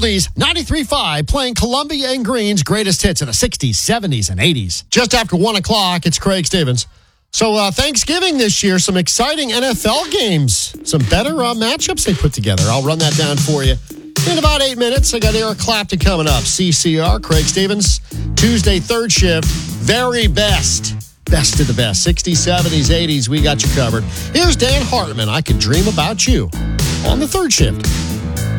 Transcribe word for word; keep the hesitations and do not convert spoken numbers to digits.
oldies, ninety-three point five, playing Columbia and Green's greatest hits in the sixties, seventies, and eighties. Just after one o'clock, it's Craig Stevens. So uh, Thanksgiving this year, some exciting N F L games, some better uh, matchups they put together. I'll run that down for you in about eight minutes. I got Eric Clapton coming up. C C R, Craig Stevens, Tuesday, third shift, very best. Best of the best. sixties, seventies, eighties, we got you covered. Here's Dan Hartman. I Could Dream About You on the third shift.